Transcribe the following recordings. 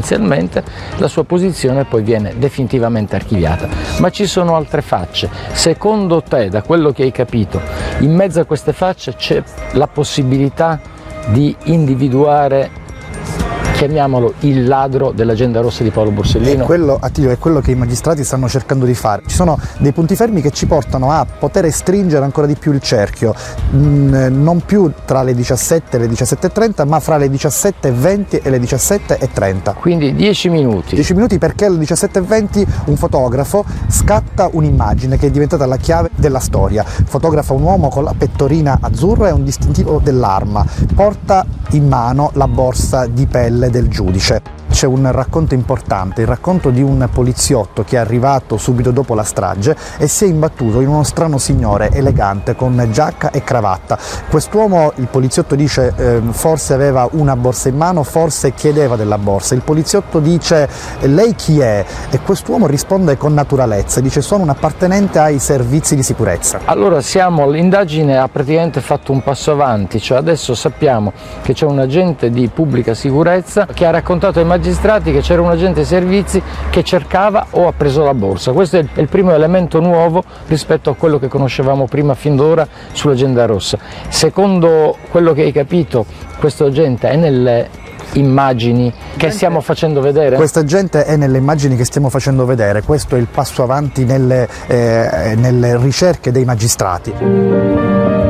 inizialmente, la sua posizione poi viene definitivamente archiviata. Ma ci sono altre facce. Secondo te, da quello che hai capito, in mezzo a queste facce c'è la possibilità di individuare, chiamiamolo, il ladro dell'agenda rossa di Paolo Borsellino? È quello che i magistrati stanno cercando di fare. Ci sono dei punti fermi che ci portano a poter stringere ancora di più il cerchio, non più tra le 17 e le 17.30, ma fra le 17.20 e le 17.30. Quindi 10 minuti. 10 minuti, perché alle 17.20 un fotografo scatta un'immagine che è diventata la chiave della storia. Fotografa un uomo con la pettorina azzurra e un distintivo dell'arma. Porta in mano la borsa di pelle del giudice. C'è un racconto importante, il racconto di un poliziotto che è arrivato subito dopo la strage e si è imbattuto in uno strano signore elegante con giacca e cravatta. Quest'uomo, il poliziotto dice, forse aveva una borsa in mano, forse chiedeva della borsa. Il poliziotto dice: lei chi è? E quest'uomo risponde con naturalezza, dice: sono un appartenente ai servizi di sicurezza. Allora l'indagine ha praticamente fatto un passo avanti, cioè adesso sappiamo che c'è un agente di pubblica sicurezza che ha raccontato ai magistrati che c'era un agente dei servizi che cercava o ha preso la borsa. Questo è il primo elemento nuovo rispetto a quello che conoscevamo prima fin d'ora sull'agenda rossa. Secondo quello che hai capito, questo agente è nelle immagini che stiamo facendo vedere? Questa gente è nelle immagini che stiamo facendo vedere, questo è il passo avanti nelle ricerche dei magistrati.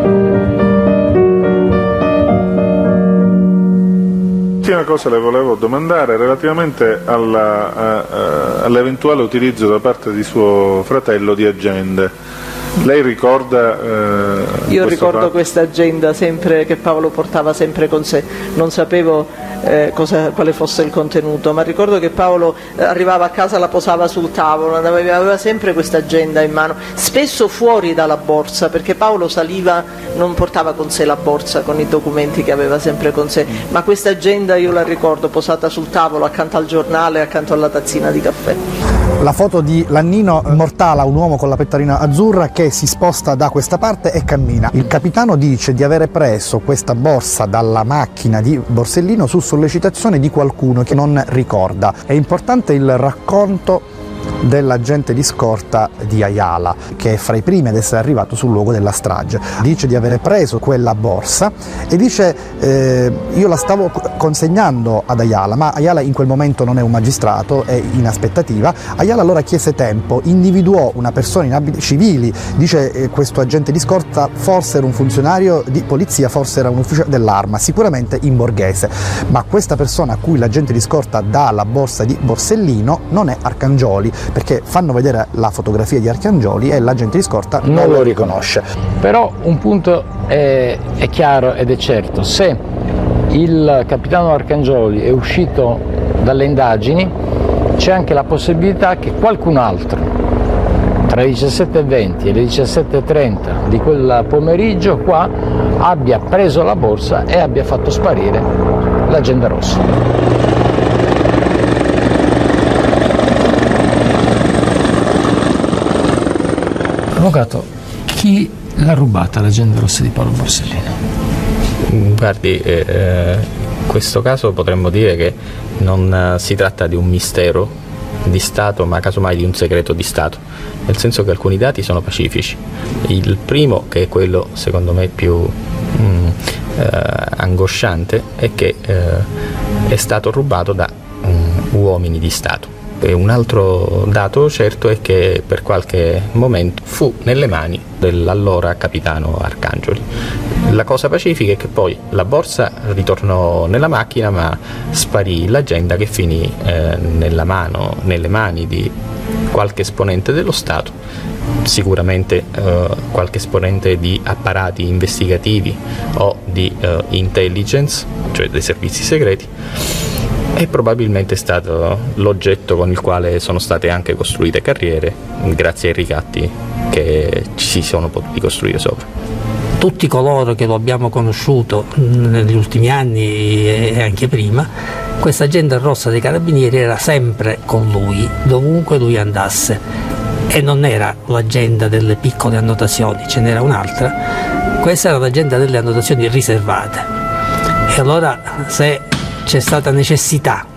L'ultima cosa le volevo domandare relativamente all'eventuale utilizzo da parte di suo fratello di agende. Lei ricorda Io ricordo questa agenda sempre che Paolo portava sempre con sé, non sapevo quale fosse il contenuto, ma ricordo che Paolo arrivava a casa, la posava sul tavolo, aveva sempre questa agenda in mano, spesso fuori dalla borsa, perché Paolo saliva, non portava con sé la borsa con i documenti che aveva sempre con sé, ma questa agenda io la ricordo posata sul tavolo accanto al giornale, accanto alla tazzina di caffè. La foto di Lannino immortala un uomo con la pettorina azzurra che si sposta da questa parte e cammina. Il capitano dice di avere preso questa borsa dalla macchina di Borsellino su sollecitazione di qualcuno che non ricorda. È importante il racconto dell'agente di scorta di Ayala, che è fra i primi ad essere arrivato sul luogo della strage. Dice di avere preso quella borsa e dice io la stavo consegnando ad Ayala, ma Ayala in quel momento non è un magistrato, è in aspettativa. Ayala allora chiese tempo, individuò una persona in abiti civili, dice questo agente di scorta forse era un funzionario di polizia, forse era un ufficiale dell'arma, sicuramente in borghese, ma questa persona a cui l'agente di scorta dà la borsa di Borsellino non è Arcangioli, perché fanno vedere la fotografia di Arcangioli e l'agente di scorta non lo riconosce. Però un punto è chiaro ed è certo: se il capitano Arcangioli è uscito dalle indagini, c'è anche la possibilità che qualcun altro tra le 17.20 e le 17.30 di quel pomeriggio qua abbia preso la borsa e abbia fatto sparire l'agenda rossa. Avvocato, chi l'ha rubata l'agenda rossa di Paolo Borsellino? Guardi, in questo caso potremmo dire che non si tratta di un mistero di Stato, ma casomai di un segreto di Stato, nel senso che alcuni dati sono pacifici. Il primo, che è quello secondo me più angosciante, è che è stato rubato da uomini di Stato. E un altro dato certo è che per qualche momento fu nelle mani dell'allora capitano Arcangioli. La cosa pacifica è che poi la borsa ritornò nella macchina, ma sparì l'agenda, che finì nelle mani di qualche esponente dello Stato, sicuramente qualche esponente di apparati investigativi o di intelligence, cioè dei servizi segreti, e probabilmente è stato l'oggetto con il quale sono state anche costruite carriere, grazie ai ricatti che ci si sono potuti costruire sopra. Tutti coloro che lo abbiamo conosciuto negli ultimi anni e anche prima, questa agenda rossa dei carabinieri era sempre con lui, dovunque lui andasse, e non era l'agenda delle piccole annotazioni, ce n'era un'altra. Questa era l'agenda delle annotazioni riservate. E allora, se c'è stata necessità